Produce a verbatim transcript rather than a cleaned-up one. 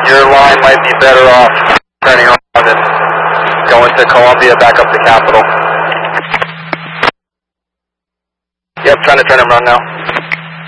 your line might be better off turning around and going to Columbia back up to Capitol. Yep, trying to turn him around now.